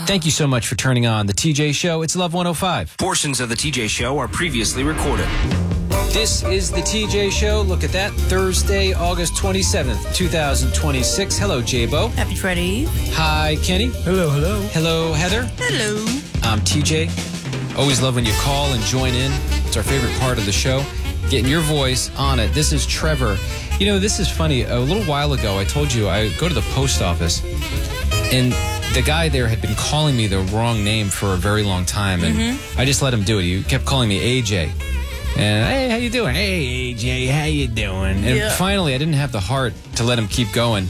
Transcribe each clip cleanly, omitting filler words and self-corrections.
Thank you so much for turning on The TJ Show. It's Love 105. Portions of The TJ Show are previously recorded. This is The TJ Show. Look at that. Thursday, August 27th, 2026. Hello, J-Bo. Happy Friday Eve. Hi, Kenny. Hello, hello. Hello, Heather. Hello. I'm TJ. Always love when you call and join in. It's our favorite part of the show. Getting your voice on it. This is Trevor. You know, this is funny. A little while ago, I told you I go to the post office, and the guy there had been calling me the wrong name for a very long time, and I just let him do it. He kept calling me AJ. And, hey, how you doing? Hey, AJ, how you doing? And finally, I didn't have the heart to let him keep going.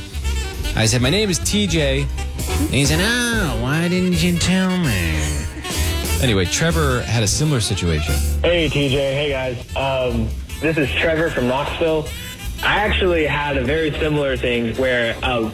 I said, my name is TJ. And he said, oh, why didn't you tell me? Anyway, Trevor had a similar situation. Hey, TJ. Hey, guys. This is Trevor from Knoxville. I actually had a very similar thing where a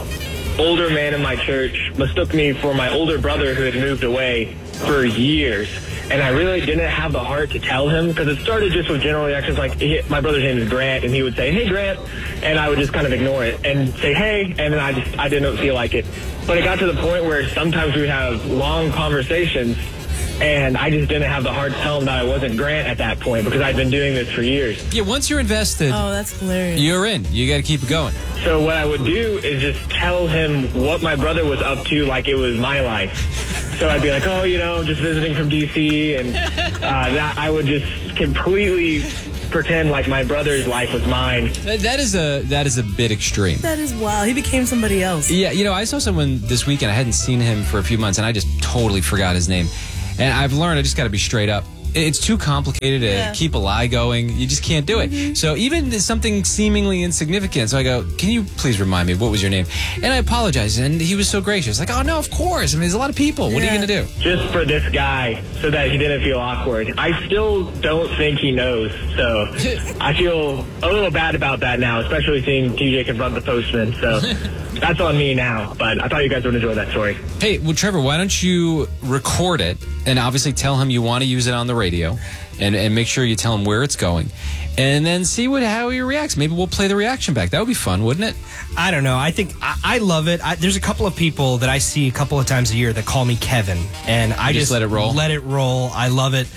older man in my church mistook me for my older brother who had moved away for years. And I really didn't have the heart to tell him because it started just with general reactions like, my brother's name is Grant, and he would say, hey, Grant, and I would just kind of ignore it and say, hey, and then I didn't feel like it. But it got to the point where sometimes we would have long conversations, and I just didn't have the heart to tell him that I wasn't Grant at that point because I'd been doing this for years. Yeah, once you're invested, oh, that's hilarious. You're in. You got to keep it going. So what I would do is just tell him what my brother was up to like it was my life. So I'd be like, oh, you know, just visiting from D.C., and that I would just completely pretend like my brother's life was mine. That is a bit extreme. That is wild. He became somebody else. Yeah, you know, I saw someone this weekend. I hadn't seen him for a few months, and I just totally forgot his name. And I've learned I just got to be straight up. It's too complicated to keep a lie going. You just can't do it. So even something seemingly insignificant. So I go, can you please remind me, what was your name? And I apologize. And he was so gracious. Like, oh, no, of course. I mean, there's a lot of people. What are you going to do? Just for this guy so that he didn't feel awkward. I still don't think he knows. So I feel a little bad about that now, especially seeing TJ confront the postman. So that's on me now. But I thought you guys would enjoy that story. Hey, well, Trevor, why don't you record it and obviously tell him you want to use it on the radio and make sure you tell him where it's going and then see how he reacts. Maybe we'll play the reaction back. That would be fun, wouldn't it? I don't know. I think I love it. There's a couple of people that I see a couple of times a year that call me Kevin, and I just let it roll. Let it roll. I love it.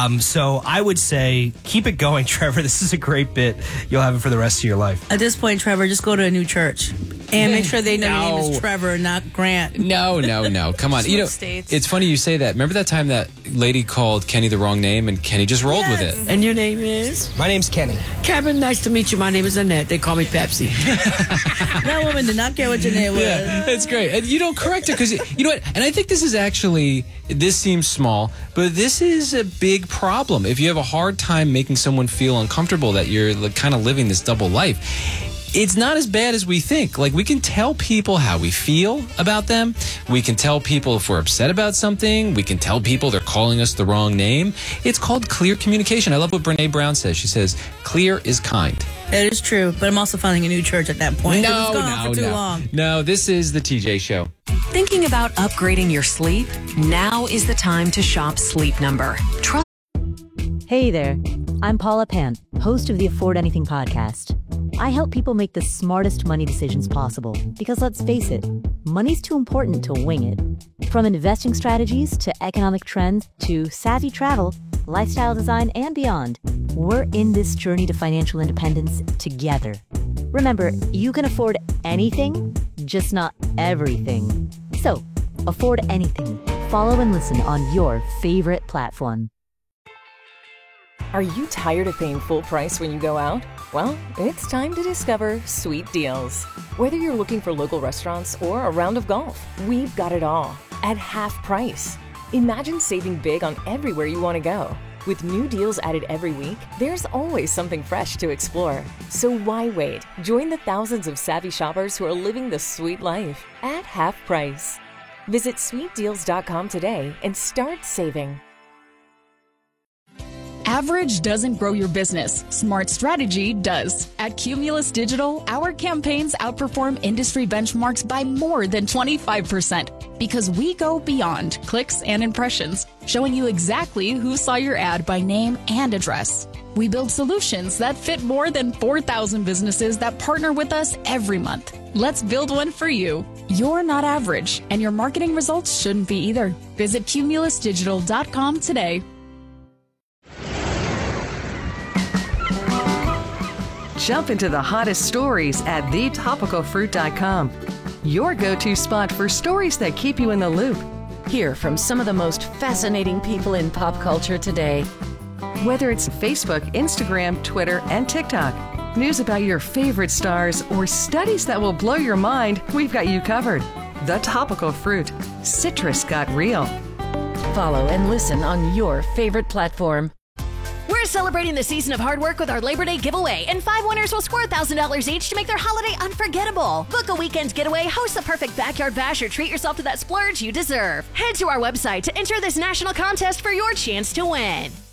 So I would say keep it going, Trevor. This is a great bit. You'll have it for the rest of your life. At this point, Trevor, just go to a new church and make sure they know your name is Trevor, not Grant. No. Come on. You know, it's funny you say that. Remember that time that lady called Kenny the wrong name and Kenny just rolled with it? And your name is? My name's Kenny. Kevin, nice to meet you. My name is Annette. They call me Pepsi. That woman did not care what your name was. Yeah, that's great. And you don't correct her because, you know what? And I think this is actually, this seems small, but this is a big problem. If you have a hard time making someone feel uncomfortable that you're kind of living this double life, it's not as bad as we think. Like, we can tell people how we feel about them. We can tell people if we're upset about something. We can tell people they're calling us the wrong name. It's called clear communication. I love what Brene Brown says. She says, clear is kind. It is true, but I'm also finding a new church at that point. It's gone for too long. No, this is the TJ Show. Thinking about upgrading your sleep? Now is the time to shop Sleep Number. Hey there, I'm Paula Pant, host of the Afford Anything podcast. I help people make the smartest money decisions possible because, let's face it, money's too important to wing it. From investing strategies to economic trends to savvy travel, lifestyle design, and beyond, we're in this journey to financial independence together. Remember, you can afford anything, just not everything. So, afford anything. Follow and listen on your favorite platform. Are you tired of paying full price when you go out? Well, it's time to discover Sweet Deals. Whether you're looking for local restaurants or a round of golf, we've got it all at half price. Imagine saving big on everywhere you want to go. With new deals added every week, there's always something fresh to explore. So why wait? Join the thousands of savvy shoppers who are living the sweet life at half price. Visit sweetdeals.com today and start saving. Average doesn't grow your business. Smart strategy does. At Cumulus Digital, our campaigns outperform industry benchmarks by more than 25% because we go beyond clicks and impressions, showing you exactly who saw your ad by name and address. We build solutions that fit more than 4,000 businesses that partner with us every month. Let's build one for you. You're not average, and your marketing results shouldn't be either. Visit cumulusdigital.com today. Jump into the hottest stories at thetopicalfruit.com. Your go-to spot for stories that keep you in the loop. Hear from some of the most fascinating people in pop culture today. Whether it's Facebook, Instagram, Twitter, and TikTok, news about your favorite stars, or studies that will blow your mind, we've got you covered. The Topical Fruit. Citrus got real. Follow and listen on your favorite platform. We're celebrating the season of hard work with our Labor Day giveaway, and 5 winners will score $1,000 each to make their holiday unforgettable. Book a weekend getaway, host the perfect backyard bash, or treat yourself to that splurge you deserve. Head to our website to enter this national contest for your chance to win.